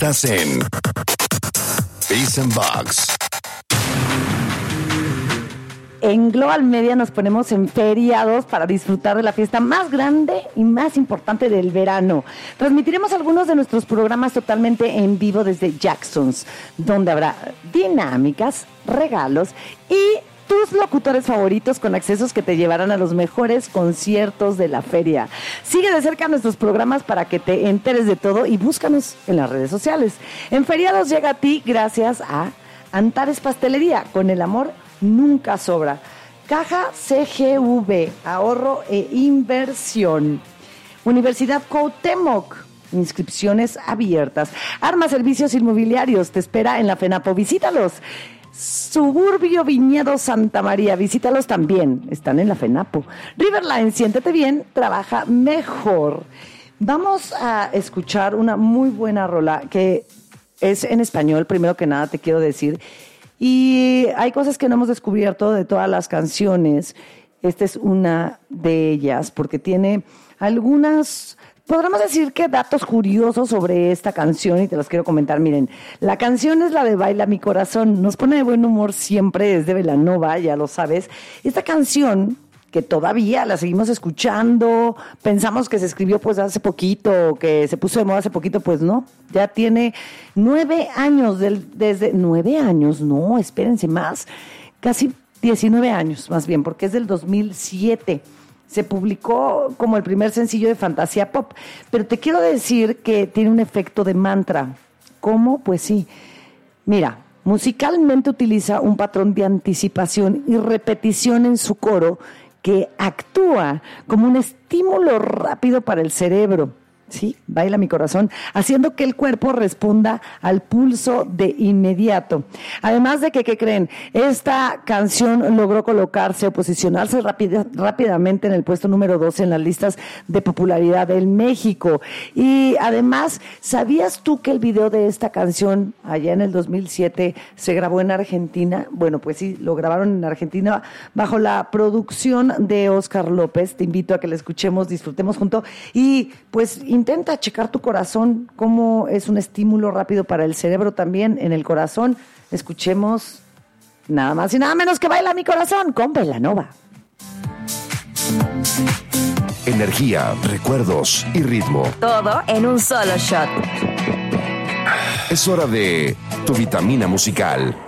Estás en Beats and Bugs. En Global Media nos ponemos en feriados para disfrutar de la fiesta más grande y más importante del verano. Transmitiremos algunos de nuestros programas totalmente en vivo desde Jackson's, donde habrá dinámicas, regalos y tus locutores favoritos con accesos que te llevarán a los mejores conciertos de la feria. Sigue de cerca nuestros programas para que te enteres de todo y búscanos en las redes sociales. En feriados llega a ti gracias a Antares Pastelería, con el amor nunca sobra. Caja CGV, ahorro e inversión. Universidad Cuauhtémoc, inscripciones abiertas. Arma Servicios Inmobiliarios, te espera en la FENAPO, visítalos. Suburbio Viñedo Santa María, visítalos también, están en la FENAPO. Riverline, siéntete bien, trabaja mejor. Vamos a escuchar una muy buena rola que es en español, primero que nada te quiero decir. Y hay cosas que no hemos descubierto de todas las canciones. Esta es una de ellas, porque tiene algunas, podríamos decir que datos curiosos sobre esta canción y te los quiero comentar. Miren, la canción es la de Baila Mi Corazón. Nos pone de buen humor siempre, es de Belanova, ya lo sabes. Esta canción, que todavía la seguimos escuchando, pensamos que se escribió pues hace poquito, que se puso de moda hace poquito, pues no, ya tiene 9 años, desde 9 años, no, espérense más, casi 19 años más bien, porque es del 2007, se publicó como el primer sencillo de Fantasía Pop, pero te quiero decir que tiene un efecto de mantra. ¿Cómo? Pues sí, mira, musicalmente utiliza un patrón de anticipación y repetición en su coro que actúa como un estímulo rápido para el cerebro. Sí, Baila Mi Corazón, haciendo que el cuerpo responda al pulso de inmediato. Además de que, ¿qué creen? Esta canción logró colocarse o posicionarse rápidamente en el puesto número 12 en las listas de popularidad en México. Y además, ¿sabías tú que el video de esta canción allá en el 2007 se grabó en Argentina? Bueno, pues sí, lo grabaron en Argentina bajo la producción de Oscar López. Te invito a que la escuchemos, disfrutemos juntos y pues intenta checar tu corazón, cómo es un estímulo rápido para el cerebro también en el corazón. Escuchemos nada más y nada menos que Baila Mi Corazón con Belanova. Energía, recuerdos y ritmo. Todo en un solo shot. Es hora de tu vitamina musical.